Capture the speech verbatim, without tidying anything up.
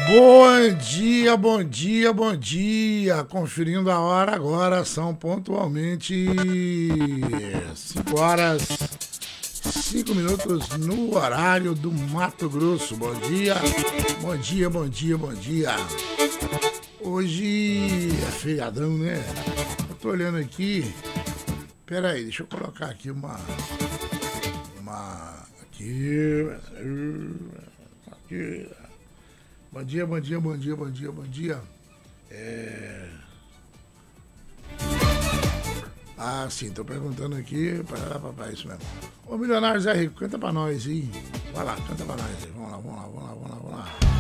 Bom dia, bom dia, bom dia. Conferindo a hora agora, são pontualmente cinco horas, cinco minutos no horário do Mato Grosso. Bom dia, bom dia, bom dia, bom dia. Hoje é feriadão, né? Eu tô olhando aqui. Pera aí, deixa eu colocar aqui uma... Uma... Aqui... Aqui... Bom dia, bom dia, bom dia, bom dia, bom dia. É... Ah, sim, tô perguntando aqui. Para papai, isso mesmo. Ô, Milionário Zé Rico, canta pra nós aí. Vai lá, canta pra nós aí. Vamos lá, vamos lá, vamos lá, vamos lá, vamos lá.